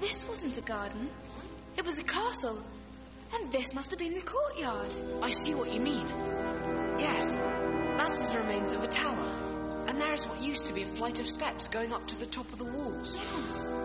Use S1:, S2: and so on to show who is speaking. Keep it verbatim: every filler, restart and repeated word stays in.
S1: this wasn't a garden. It was a castle. And this must have been the courtyard.
S2: I see what you mean. Yes, that's the remains of a tower. And there's what used to be a flight of steps going up to the top of the walls.
S1: Yes.